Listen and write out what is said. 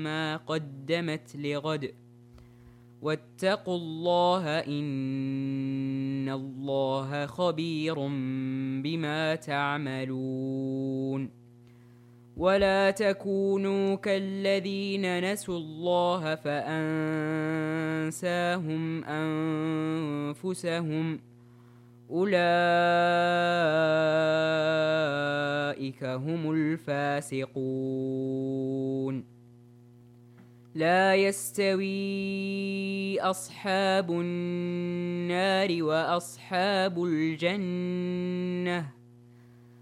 ما قدمت لغد واتقوا الله إن الله خبير بما تعملون ولا تكونوا كالذين نسوا الله فأنساهم أنفسهم أولئك هم الفاسقون لا يستوي أصحاب النار وأصحاب الجنة